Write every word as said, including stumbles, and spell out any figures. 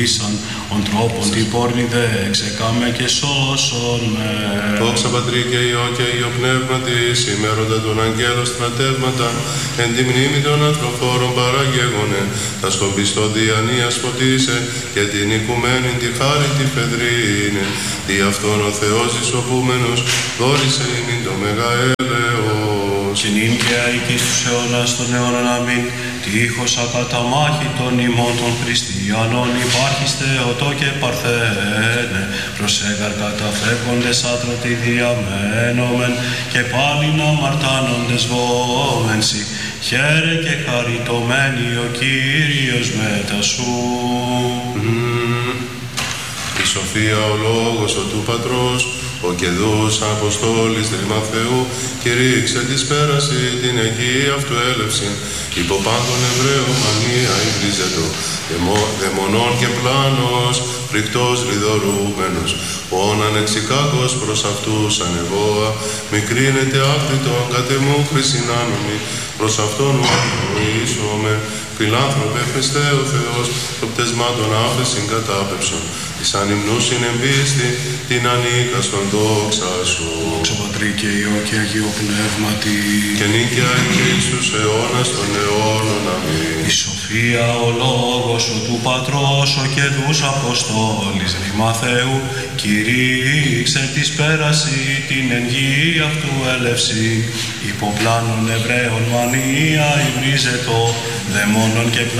ήσαν, ον τρόπον την πόρνη δε ξεκάμε και σώσον με. Δόξα Πατρί και Υιό και Υιό Πνεύματι, σήμεροντα τον αγγέλο στρατεύματα, εν τη μνήμη των ανθρωφόρων παραγέγονε, τα στον πιστό διανοίας φωτίσε, και την οικουμένη τη χάρη τη φεδρίνε. Δι' αυτόν ο Θεός ζησοπούμενος, δόρισε ημίν το μεγαέλεος. Και νυν και αικής τους αιώνας των αιώνων αμήν, τείχος ακαταμάχητον ημών των χριστιανών υπάρχεις Θεοτό και παρθένε, προσέγαρ καταφεύγοντες άτρωτη διαμένομεν, και πάλιν αμαρτάνοντες βόμενσι, χαίρε και χαριτωμένη ο Κύριος μετά σου. Mm. Η σοφία ο λόγος ο του Πατρός, ο κεδούς Αποστόλης δρύμα Θεού, κηρύξε της πέραση την αιγή αυτού έλευση, υπό πάντων Εβραίων μανία υβρίζετο, δαιμονών και πλάνος, φρικτός λιδωρούμενος, όν ανεξικάκος προς αυτούς ανεβόα, μικρύνεται άκριτον κατεμού χρυσινάνομη, προς αυτόν ουανοίσομε, φιλάνθρωπε Χριστέ ο Θεός, το πτεσμά των άφεσιν κατάπεψον, της ανυμνούσιν εμπίστη, την ανήκα στον δόξα σου. Δόξα Πατρί και Υιό και Αγίο Πνεύματι, και νίκαια εκεί στους αιώνας των αιώνων. Αμήν. Η σοφία ο λόγος ο του Πατρός, ο κεδούς Αποστόλης ρήμα Θεού, κηρύξε της πέραση την εν γη αυτού έλευση, υπό πλάνων Εβραίων μανία υβρίζετο, δαιμόνων και